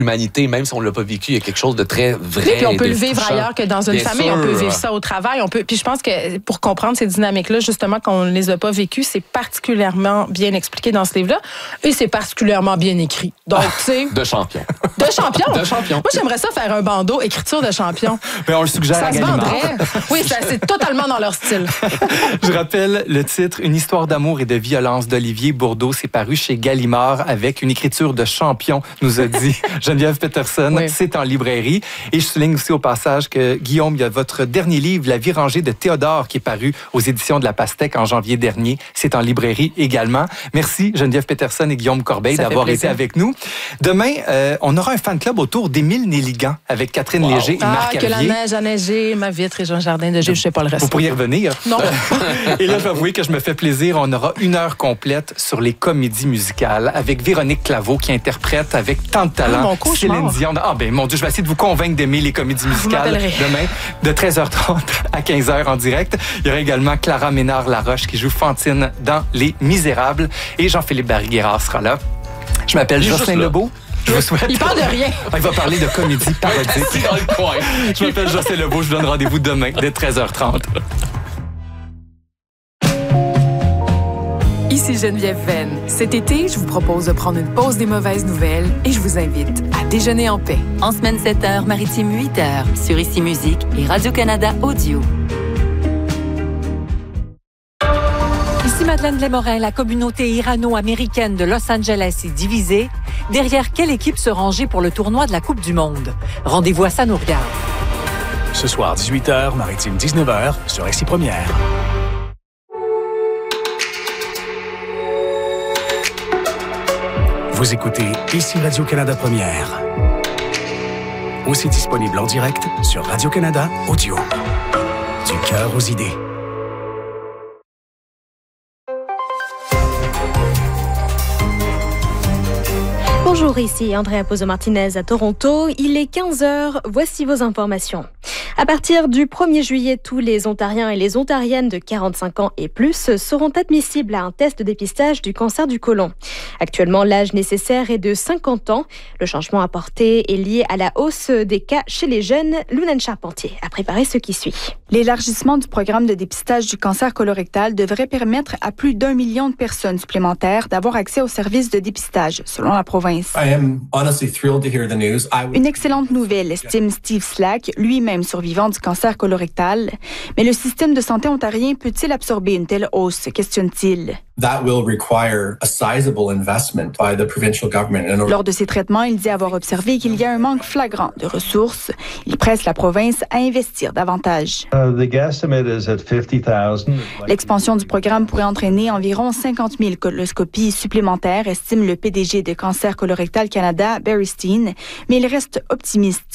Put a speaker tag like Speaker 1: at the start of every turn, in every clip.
Speaker 1: l'humanité, même si on l'a pas vécu, il y a quelque chose de très vrai.
Speaker 2: Oui, puis on peut le vivre
Speaker 1: touchant.
Speaker 2: ailleurs que dans une famille. On peut vivre ça au travail. Puis je pense que pour comprendre ces dynamiques-là, justement, quand on ne les a pas vécues, c'est particulièrement bien expliqué dans ce livre-là. Et c'est particulièrement bien écrit. Donc, tu sais...
Speaker 1: De champion.
Speaker 2: De champion?
Speaker 1: De champion.
Speaker 2: Moi, j'aimerais ça faire un bandeau écriture de champion.
Speaker 3: Mais on le suggère
Speaker 2: ça
Speaker 3: à
Speaker 2: se
Speaker 3: Gallimard.
Speaker 2: vendrait. Oui, c'est totalement dans leur style.
Speaker 3: Je rappelle le titre, Une histoire d'amour et de violence d'Olivier Bourdeau. C'est paru chez Gallimard avec une écriture de champion, nous a dit Geneviève Peterson.
Speaker 2: Oui.
Speaker 3: C'est en librairie. Et je souligne aussi au passage que, Guillaume, il y a votre dernier livre, La vie rangée de Théodore, qui est paru aux éditions de La Pastèque en janvier dernier. C'est en librairie également. Merci Geneviève Peterson et Guillaume Corbeil d'avoir été avec nous. Demain, on aura un fan club autour d'Émile Néligan avec Catherine Léger et Marc
Speaker 2: que la
Speaker 3: Hervier.
Speaker 2: neige a neigé, ma vitre et Jean Jardin de Gilles, je sais pas le reste.
Speaker 3: Vous pourriez revenir.
Speaker 2: Non.
Speaker 3: Et là, je vais avouer que je me fais plaisir. On aura 1 heure complète sur les comédies musicales avec Véronique Claveau qui interprète avec tant de talent
Speaker 2: mon cauchemar.
Speaker 3: Céline Dion. Ah ben mon Dieu, je vais essayer de vous convaincre d'aimer les comédies musicales demain de 13h30 à 15h en direct. Il y aura également Clara Ménard-Laroche qui joue Fantine dans Les Misérables et Jean-Philippe Barry-Guerrard sera là. Je m'appelle Jocelyn Lebeau. Je vous souhaite...
Speaker 2: Il parle de rien.
Speaker 3: Il va parler de comédie parodique.
Speaker 1: Dans le coin.
Speaker 3: Je m'appelle Jocelyn Lebeau. Je vous donne rendez-vous demain dès 13h30.
Speaker 4: Ici Geneviève Venn. Cet été, je vous propose de prendre une pause des mauvaises nouvelles et je vous invite à déjeuner en paix.
Speaker 5: En semaine 7h, maritime 8h, sur Ici Musique et Radio-Canada Audio.
Speaker 6: Ici Madeleine Desmorin, la communauté irano-américaine de Los Angeles est divisée. Derrière quelle équipe se ranger pour le tournoi de la Coupe du Monde? Rendez-vous à Ça nous regarde.
Speaker 7: Ce soir, 18h, maritime 19h, sur Ici Première. Vous écoutez Ici Radio-Canada Première. Aussi disponible en direct sur Radio-Canada Audio. Du cœur aux idées.
Speaker 8: Bonjour, ici Andrea Pozo-Martinez à Toronto. Il est 15h, voici vos informations. À partir du 1er juillet, tous les Ontariens et les Ontariennes de 45 ans et plus seront admissibles à un test de dépistage du cancer du côlon. Actuellement, l'âge nécessaire est de 50 ans. Le changement apporté est lié à la hausse des cas chez les jeunes. Louane Charpentier a préparé ce qui suit.
Speaker 9: L'élargissement du programme de dépistage du cancer colorectal devrait permettre à plus d'1 million de personnes supplémentaires d'avoir accès aux services de dépistage, selon la province. Une excellente nouvelle, estime Steve Slack, lui-même survivant du cancer colorectal. Mais le système de santé ontarien peut-il absorber une telle hausse, questionne-t-il. Lors de ses traitements, il dit avoir observé qu'il y a un manque flagrant de ressources. Il presse la province à investir davantage. L'expansion du programme pourrait entraîner environ 50 000 coloscopies supplémentaires, estime le PDG de Cancer Colorectal Canada, Barry Steen, mais il reste optimiste.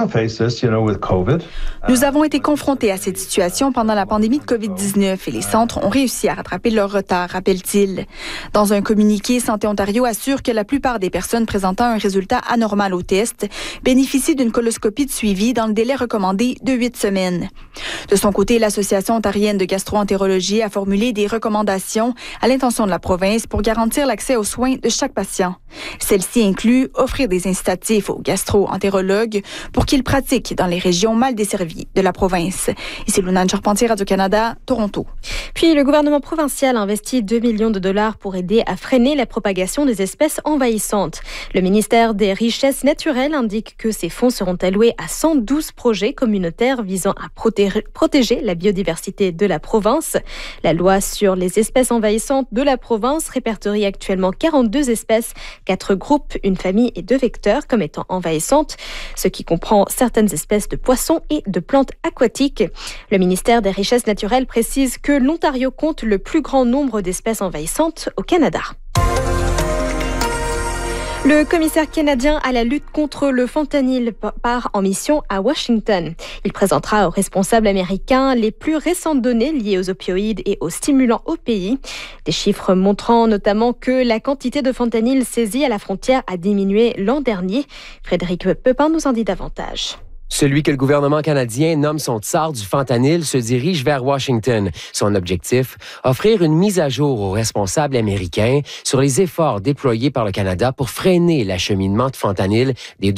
Speaker 9: Nous avons été confrontés à cette situation pendant la pandémie de COVID-19 et les centres ont réussi à rattraper leur retard, rappelle-t-il. Dans un communiqué, Santé Ontario assure que la plupart des personnes présentant un résultat anormal au test bénéficient d'une coloscopie de suivi dans le délai recommandé de 8 semaines. De son côté, l'Association ontarienne de gastro-entérologie a formulé des recommandations à l'intention de la province pour garantir l'accès aux soins de chaque patient. Celle-ci inclut offrir des incitatifs aux gastro-entérologues pour qu'ils pratiquent dans les régions mal desservies de la province. Ici Louane Charpentier, Radio-Canada, Toronto.
Speaker 8: Puis le gouvernement provincial a investi 2 millions de dollars pour aider à freiner la propagation des espèces envahissantes. Le ministère des Richesses naturelles indique que ces fonds seront alloués à 112 projets communautaires visant à protéger la biodiversité de la province. La loi sur les espèces envahissantes de la province répertorie actuellement 42 espèces, 4 groupes, une famille et 2 vecteurs comme étant envahissantes, ce qui comprend certaines espèces de poissons et de plantes aquatiques. Le ministère des Richesses naturelles précise que l'Ontario compte le plus grand nombre d'espèces envahissantes au Canada. Le commissaire canadien à la lutte contre le fentanyl part en mission à Washington. Il présentera aux responsables américains les plus récentes données liées aux opioïdes et aux stimulants au pays. Des chiffres montrant notamment que la quantité de fentanyl saisie à la frontière a diminué l'an dernier. Frédéric Pepin nous en dit davantage.
Speaker 10: Celui que le gouvernement canadien nomme son tsar du fentanyl se dirige vers Washington. Son objectif, offrir une mise à jour aux responsables américains sur les efforts déployés par le Canada pour freiner l'acheminement de fentanyl des